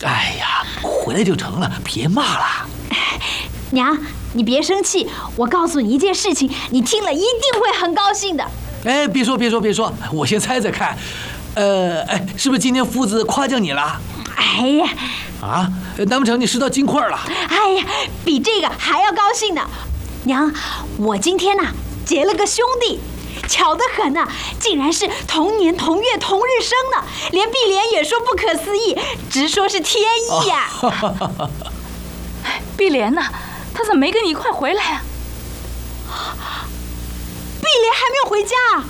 哎呀，回来就成了，别骂了。 娘，你别生气，我告诉你一件事情，你听了一定会很高兴的。 哎，别说，我先猜猜看。是不是今天夫子夸奖你了？ 哎呀， 啊，难不成你拾到金块了？ 哎呀，比这个还要高兴呢。娘，我今天呐结了个兄弟。巧得很呐，竟然是同年同月同日生呢，连碧莲也说不可思议，直说是天意呀。 碧莲呢？她怎么没跟你一块回来啊？ 碧莲还没有回家啊。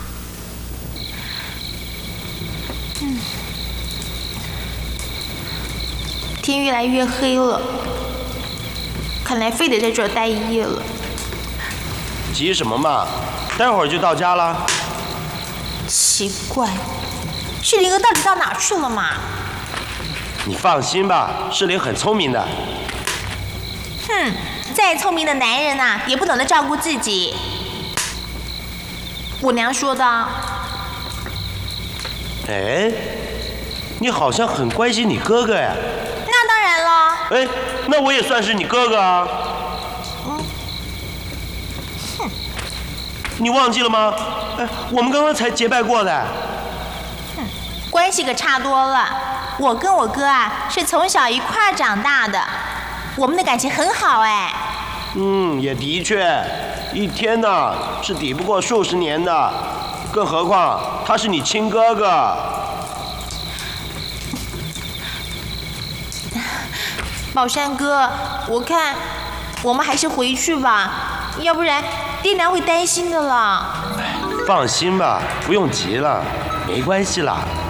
天越来越黑了，看来非得在这儿待一夜了。 急什么嘛？待会儿就到家了。 奇怪，世林哥到底到哪去了嘛？ 你放心吧，世林很聪明的。 哼，再聪明的男人呐，也不懂得照顾自己。我娘说的。 哎，你好像很关心你哥哥呀。 那当然了。 哎，那我也算是你哥哥啊。你忘记了吗？哎，我们刚刚才结拜过的。 关系可差多了。我跟我哥啊是从小一块长大的，我们的感情很好哎。 也的确，一天呢是抵不过数十年的，更何况他是你亲哥哥。 宝山哥，我看我们还是回去吧，要不然爹娘会担心的了。 放心吧，不用急了，没关系啦。